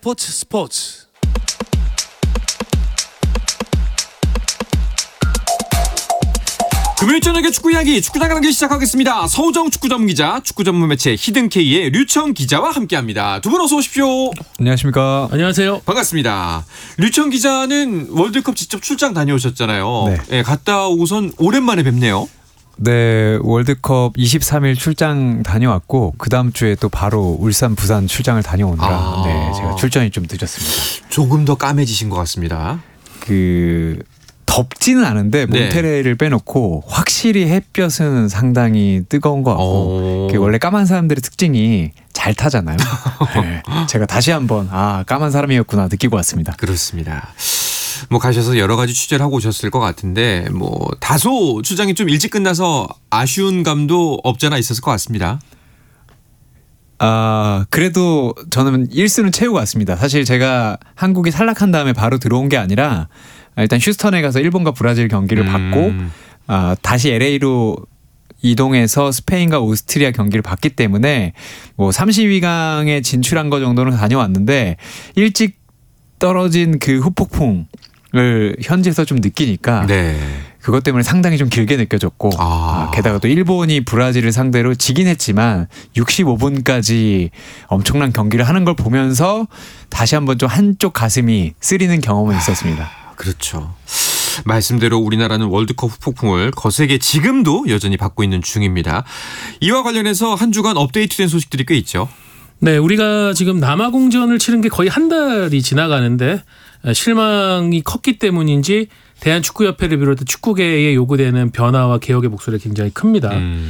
스포츠. 금요일 저녁에 축구 이야기 축구장 가는 길 시작하겠습니다. 서우정 축구 전문 기자, 축구 전문 매체 히든K의 류청 기자와 함께합니다. 두 분 어서 오십시오. 안녕하십니까. 안녕하세요. 반갑습니다. 류청 기자는 월드컵 직접 출장 다녀오셨잖아요. 네. 네, 갔다 오고선 오랜만에 뵙네요. 네, 월드컵 23일 출장 다녀왔고 그 다음 주에 또 바로 울산, 부산 출장을 다녀오느라 네, 제가 출전이 좀 늦었습니다. 조금 더 까매지신 것 같습니다. 덥지는 않은데 몬테레이를 빼놓고 확실히 햇볕은 상당히 뜨거운 것 같고 원래 까만 사람들의 특징이 잘 타잖아요. 네, 제가 다시 한번 까만 사람이었구나 느끼고 왔습니다. 그렇습니다. 가셔서 여러 가지 취재를 하고 오셨을 것 같은데 다소 출장이 좀 일찍 끝나서 아쉬운 감도 없잖아 있었을 것 같습니다. 그래도 저는 1수는 채우고 왔습니다. 사실 제가 한국이 탈락한 다음에 바로 들어온 게 아니라 일단 휴스턴에 가서 일본과 브라질 경기를 봤고 다시 LA로 이동해서 스페인과 오스트리아 경기를 봤기 때문에 32강에 진출한 거 정도는 다녀왔는데 일찍 떨어진 그 후폭풍을 현지에서 좀 느끼니까 그것 때문에 상당히 좀 길게 느껴졌고 게다가 또 일본이 브라질을 상대로 지긴 했지만 65분까지 엄청난 경기를 하는 걸 보면서 다시 한번 좀 한쪽 가슴이 쓰리는 경험은 있었습니다. 그렇죠. 말씀대로 우리나라는 월드컵 후폭풍을 거세게 지금도 여전히 받고 있는 중입니다. 이와 관련해서 한 주간 업데이트된 소식들이 꽤 있죠. 네, 우리가 지금 남아공전을 치른 게 거의 한 달이 지나가는데 실망이 컸기 때문인지 대한축구협회를 비롯해 축구계에 요구되는 변화와 개혁의 목소리가 굉장히 큽니다.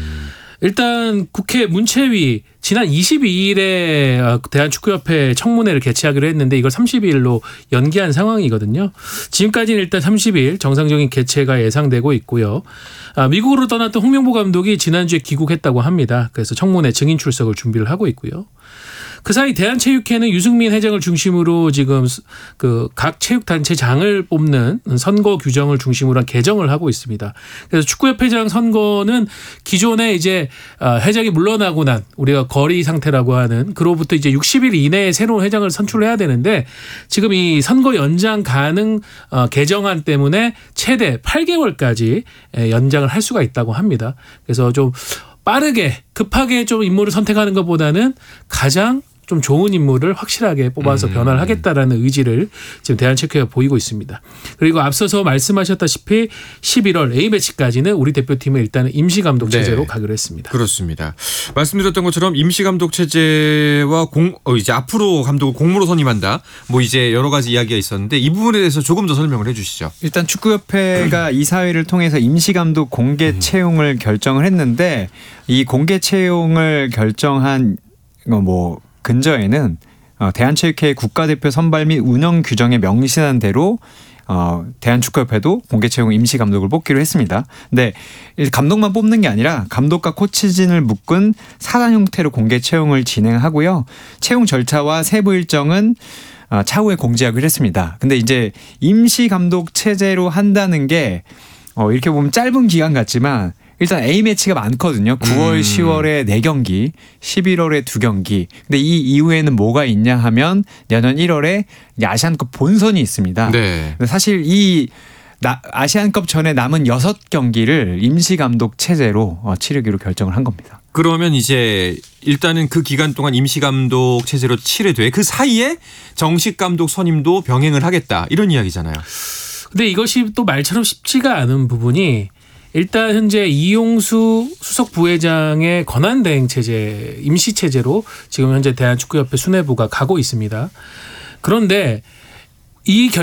일단 국회 문체위 지난 22일에 대한축구협회 청문회를 개최하기로 했는데 이걸 32일로 연기한 상황이거든요. 지금까지는 일단 30일 정상적인 개최가 예상되고 있고요. 미국으로 떠났던 홍명보 감독이 지난주에 귀국했다고 합니다. 그래서 청문회 증인 출석을 준비를 하고 있고요. 그 사이 대한체육회는 유승민 회장을 중심으로 지금 각 체육단체장을 뽑는 선거 규정을 중심으로 한 개정을 하고 있습니다. 그래서 축구협회장 선거는 기존에 이제 회장이 물러나고 난 우리가 거리 상태라고 하는 그로부터 이제 60일 이내에 새로운 회장을 선출해야 되는데 지금 이 선거 연장 가능 개정안 때문에 최대 8개월까지 연장을 할 수가 있다고 합니다. 그래서 좀 빠르게 급하게 좀 인물을 선택하는 것보다는 가장 좀 좋은 인물을 확실하게 뽑아서 변화를 하겠다라는 의지를 지금 대한체육회가 보이고 있습니다. 그리고 앞서서 말씀하셨다시피 11월 A매치까지는 우리 대표팀은 일단은 임시감독 체제로 가기로 했습니다. 그렇습니다. 말씀드렸던 것처럼 임시감독 체제와 이제 앞으로 감독을 공무로 선임한다. 이제 여러 가지 이야기가 있었는데 이 부분에 대해서 조금 더 설명을 해 주시죠. 일단 축구협회가 이사회를 통해서 임시감독 공개 채용을 결정을 했는데 이 공개 채용을 결정한 근저에는 대한체육회 국가대표 선발 및 운영 규정에 명시한 대로 대한축구협회도 공개 채용 임시감독을 뽑기로 했습니다. 근데 감독만 뽑는 게 아니라 감독과 코치진을 묶은 사단 형태로 공개 채용을 진행하고요. 채용 절차와 세부 일정은 차후에 공지하기로 했습니다. 근데 이제 임시감독 체제로 한다는 게 이렇게 보면 짧은 기간 같지만 일단 A매치가 많거든요. 9월, 10월에 4경기, 11월에 2경기. 근데 이 이후에는 뭐가 있냐 하면 내년 1월에 아시안컵 본선이 있습니다. 근데 사실 이 아시안컵 전에 남은 6경기를 임시감독 체제로 치르기로 결정을 한 겁니다. 그러면 이제 일단은 그 기간 동안 임시감독 체제로 치르되 그 사이에 정식 감독 선임도 병행을 하겠다. 이런 이야기잖아요. 근데 이것이 또 말처럼 쉽지가 않은 부분이 일단 현재 이용수 수석 부회장의 권한대행 체제, 임시 체제로 지금 현재 대한축구협회 수뇌부가 가고 있습니다. 그런데 이